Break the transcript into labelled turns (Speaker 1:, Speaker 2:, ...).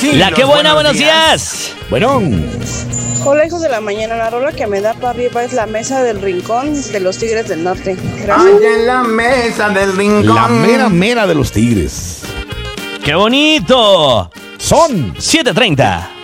Speaker 1: Sí,
Speaker 2: La que buena, buenos días.
Speaker 1: Bueno.
Speaker 3: Hola, hijos de la mañana. La rola que me da para arriba es La Mesa del Rincón de los Tigres del Norte. Gracias.
Speaker 4: Allá en la mesa del rincón.
Speaker 1: La mera mera de los Tigres.
Speaker 2: ¡Qué bonito!
Speaker 1: Son
Speaker 2: 7:30.